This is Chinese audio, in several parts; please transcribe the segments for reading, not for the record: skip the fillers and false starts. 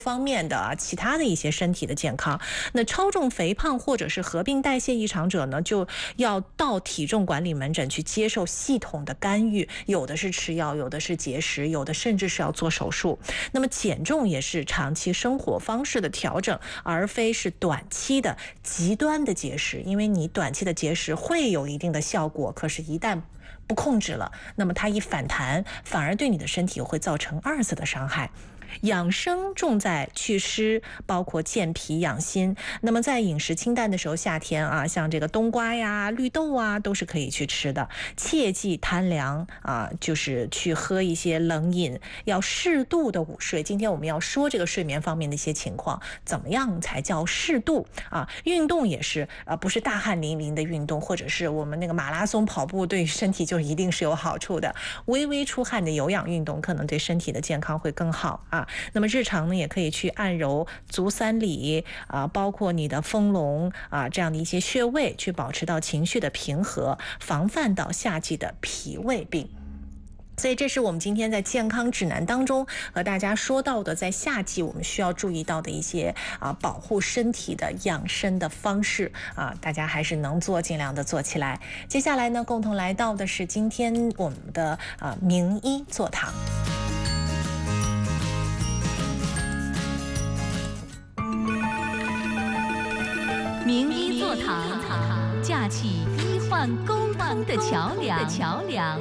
方面的其他的一些身体的健康。那超重肥胖或者是合并代谢异常者呢，就要到体重管理门诊去接受系统的干预，有的是吃药，有的是节食，有的甚至是要做手术。那么减重也是长期生活方式的调整，而非是短期的极端的节食，因为你短期的节食会有一定的效果，可是一旦不控制了，那么它一反弹，反而对你的身体会造成二次的伤害。养生重在祛湿，包括健脾养心。那么在饮食清淡的时候，夏天啊，像这个冬瓜呀、绿豆啊，都是可以去吃的。切忌贪凉啊，就是去喝一些冷饮，要适度的午睡。今天我们要说这个睡眠方面的一些情况，怎么样才叫适度啊？运动也是不是大汗淋漓的运动，或者是我们那个马拉松跑步对身体就一定是有好处的。微微出汗的有氧运动可能对身体的健康会更好啊。那么日常呢，也可以去按揉足三里啊，包括你的丰隆啊这样的一些穴位，去保持到情绪的平和，防范到夏季的脾胃病。所以这是我们今天在健康指南当中和大家说到的，在夏季我们需要注意到的一些保护身体的养生的方式啊，大家还是能做尽量的做起来。接下来呢，共同来到的是今天我们的名医座堂。 名医座堂，架起医患沟通的桥梁。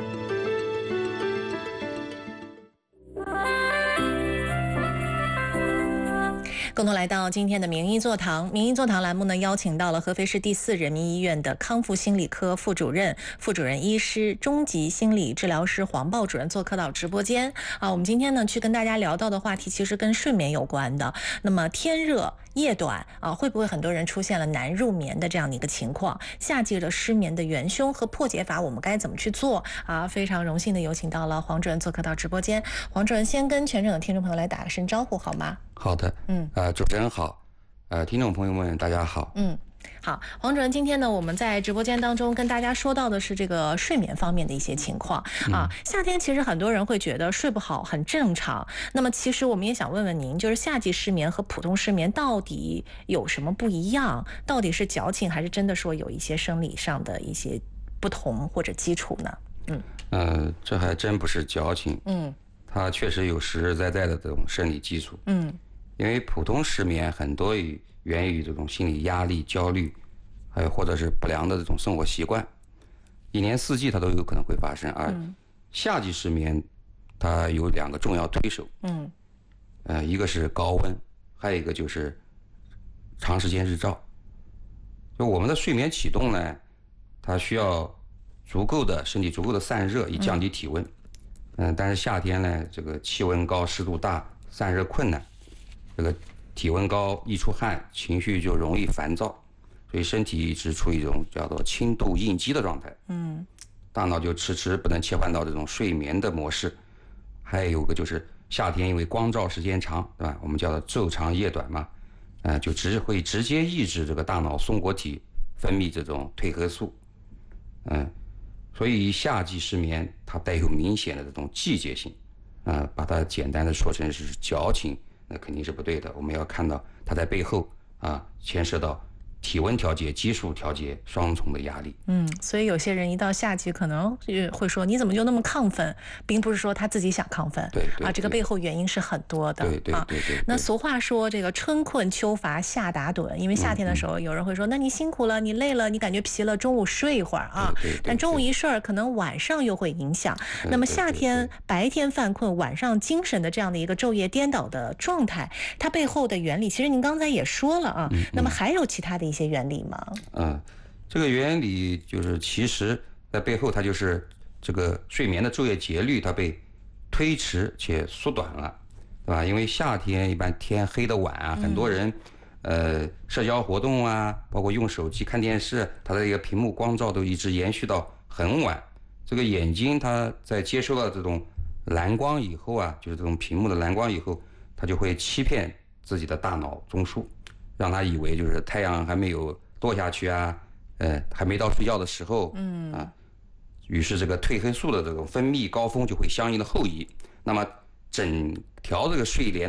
共同来到今天的名医座堂。名医座堂栏目呢，邀请到了合肥市第4人民医院的康复心理科副主任医师、中级心理治疗师黄豹主任做客到直播间啊。我们今天呢，去跟大家聊到的话题其实跟睡眠有关的。那么天热夜短啊，会不会很多人出现了难入眠的这样的一个情况？夏季的失眠的元凶和破解法，我们该怎么去做啊？非常荣幸的有请到了黄主任做客到直播间。黄主任先跟全省的听众朋友来打个声招呼好吗？ 好的，主持人好，听众朋友们大家好。 好，黄主任，今天呢，我们在直播间当中跟大家说到的是这个睡眠方面的一些情况啊。夏天其实很多人会觉得睡不好很正常，那么其实我们也想问问您，就是夏季失眠和普通失眠到底有什么不一样？到底是矫情，还是真的说有一些生理上的一些不同或者基础呢？ 这还真不是矫情，它确实有实实在在的这种生理基础，因为普通失眠很多源于这种心理压力、焦虑，还有或者是不良的这种生活习惯，一年四季它都有可能会发生。而夏季失眠，它有2个重要推手，一个是高温，还有一个就是长时间日照。就我们的睡眠启动呢，它需要身体足够的散热，以降低体温。但是夏天呢，这个气温高、湿度大、散热困难，这个体温高，一出汗，情绪就容易烦躁，所以身体一直处于一种叫做轻度应激的状态。大脑就迟迟不能切换到这种睡眠的模式。还有个就是夏天因为光照时间长，对吧？我们叫做昼长夜短嘛，就会直接抑制这个大脑松果体分泌这种褪黑素。所以夏季失眠它带有明显的这种季节性，把它简单的说成是矫情，那肯定是不对的。我们要看到它在背后牵涉到体温调节、激素调节双重的压力。 所以有些人一到夏季可能会说你怎么就那么亢奋，并不是说他自己想亢奋， 对这个背后原因是很多的。 对。 那俗话说这个春困秋乏夏打盹，因为夏天的时候有人会说那你辛苦了，你累了，你感觉疲了，中午睡一会儿啊。但中午一睡可能晚上又会影响。那么夏天白天犯困，晚上精神的这样的一个昼夜颠倒的状态，它背后的原理其实您刚才也说了啊。那么还有其他的一些原理吗？ 这个原理就是其实在背后它就是这个睡眠的昼夜节律它被推迟且缩短了，对吧？因为夏天一般天黑的晚啊，很多人社交活动啊，包括用手机看电视，它的一个屏幕光照都一直延续到很晚。这个眼睛它在接收到这种蓝光以后啊，就是这种屏幕的蓝光以后，它就会欺骗自己的大脑中枢，让他以为就是太阳还没有落下去啊，还没到睡觉的时候，于是这个褪黑素的这种分泌高峰就会相应的后移。那么整条这个睡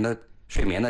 睡眠的